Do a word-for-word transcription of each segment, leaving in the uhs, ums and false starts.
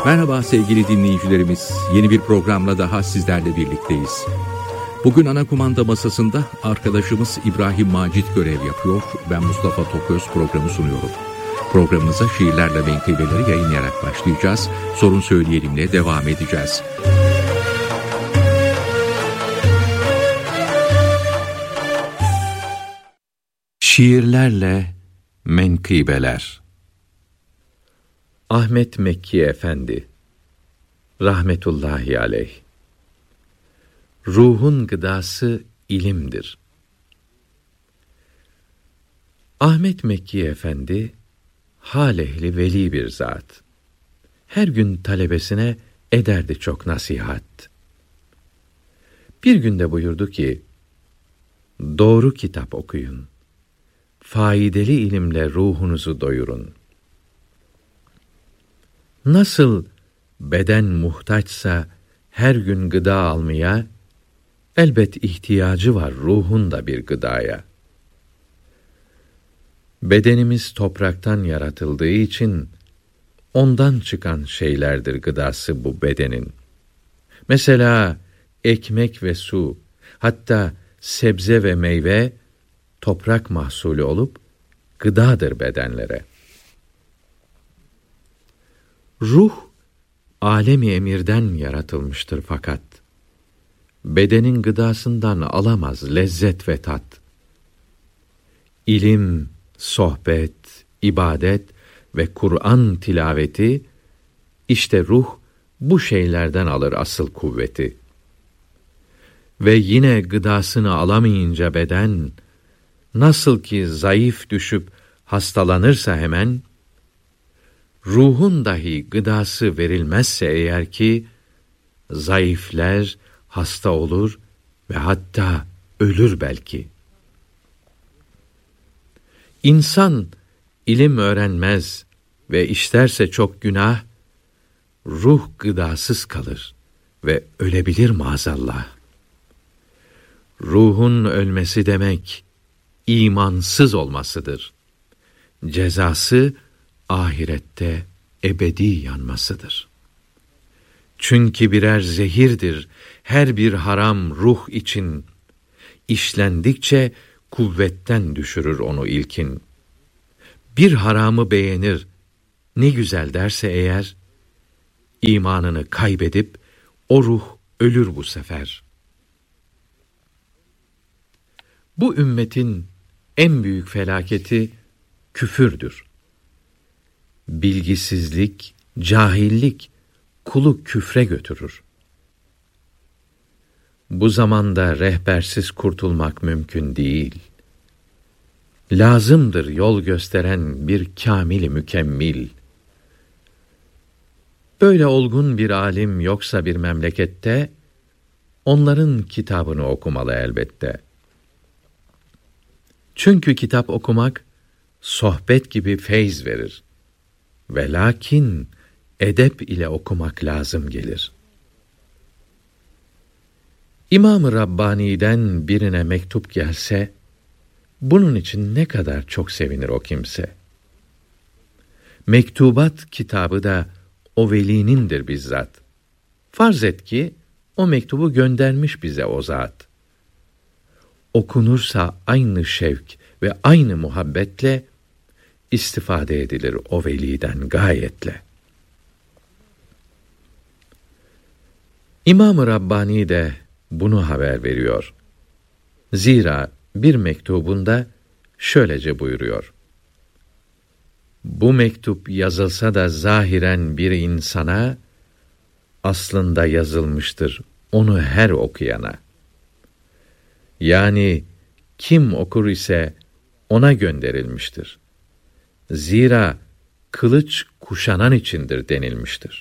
Merhaba sevgili dinleyicilerimiz. Yeni bir programla daha sizlerle birlikteyiz. Bugün ana kumanda masasında arkadaşımız İbrahim Macit görev yapıyor. Ben Mustafa Toköz programı sunuyorum. Programımıza şiirlerle menkıbeleri yayınlayarak başlayacağız. Sorun Söyleyelim'le devam edeceğiz. Şiirlerle menkıbeler. Ahmet Mekki Efendi rahmetullahi aleyh. Ruhun gıdası ilimdir. Ahmet Mekki Efendi hal ehli veli bir zat. Her gün talebesine ederdi çok nasihat. Bir günde buyurdu ki, doğru kitap okuyun, faydalı ilimle ruhunuzu doyurun. Nasıl beden muhtaçsa her gün gıda almaya, elbet ihtiyacı var ruhun da bir gıdaya. Bedenimiz topraktan yaratıldığı için, ondan çıkan şeylerdir gıdası bu bedenin. Mesela ekmek ve su, hatta sebze ve meyve, toprak mahsulü olup, gıdadır bedenlere. Ruh, alemi emirden yaratılmıştır fakat, bedenin gıdasından alamaz lezzet ve tat. İlim, sohbet, ibadet ve Kur'an tilaveti, işte ruh bu şeylerden alır asıl kuvveti. Ve yine gıdasını alamayınca beden, nasıl ki zayıf düşüp hastalanırsa hemen, ruhun dahi gıdası verilmezse eğer ki, zayıfler, hasta olur ve hatta ölür belki. İnsan ilim öğrenmez ve işlerse çok günah, ruh gıdasız kalır ve ölebilir maazallah. Ruhun ölmesi demek, imansız olmasıdır. Cezası, ahirette ebedi yanmasıdır. Çünkü birer zehirdir her bir haram ruh için. İşlendikçe kuvvetten düşürür onu ilkin. Bir haramı beğenir, ne güzel derse eğer, imanını kaybedip o ruh ölür bu sefer. Bu ümmetin en büyük felaketi küfürdür. Bilgisizlik, cahillik kulu küfre götürür. Bu zamanda rehbersiz kurtulmak mümkün değil. Lazımdır yol gösteren bir kâmil-i mükemmil. Böyle olgun bir alim yoksa bir memlekette, onların kitabını okumalı elbette. Çünkü kitap okumak, sohbet gibi feyz verir. Ve lakin edep ile okumak lazım gelir. İmam-ı Rabbani'den birine mektup gelse, bunun için ne kadar çok sevinir o kimse. Mektubat kitabı da o velinindir bizzat. Farz et ki, o mektubu göndermiş bize o zat. Okunursa aynı şevk ve aynı muhabbetle, istifade edilir o veliden gayetle. İmam-ı Rabbani de bunu haber veriyor. Zira bir mektubunda şöylece buyuruyor. Bu mektup yazılsa da zahiren bir insana, aslında yazılmıştır onu her okuyana. Yani kim okur ise ona gönderilmiştir. Zira kılıç kuşanan içindir denilmiştir.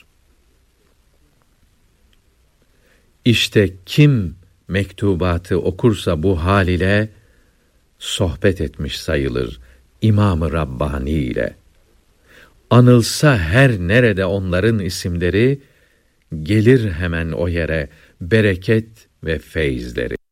İşte kim mektubatı okursa bu hal ile, sohbet etmiş sayılır İmam-ı Rabbani ile. Anılsa her nerede onların isimleri, gelir hemen o yere bereket ve feyizleri.